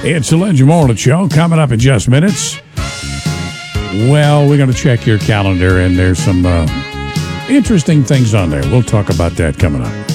It's the Legend Morning Show coming up in just minutes. Well, we're going to check your calendar, and there's some interesting things on there. We'll talk about that coming up.